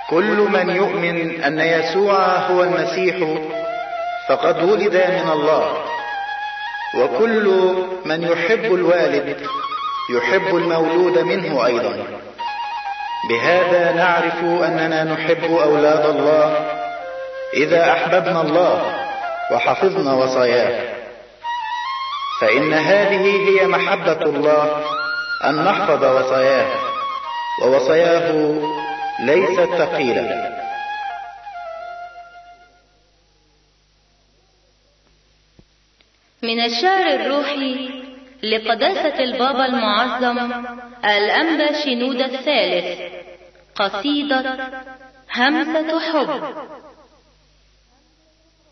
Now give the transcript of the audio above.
كل من يؤمن أن يسوع هو المسيح فقد ولد من الله، وكل من يحب الوالد يحب المولود منه أيضا. بهذا نعرف أننا نحب أولاد الله إذا أحببنا الله وحفظنا وصاياه، فإن هذه هي محبة الله أن نحفظ وصاياه، ووصاياه ليست ثقيلة. من الشعر الروحي لقداسة البابا المعظم الأنبا شنودة الثالث، قصيدة همسة حب.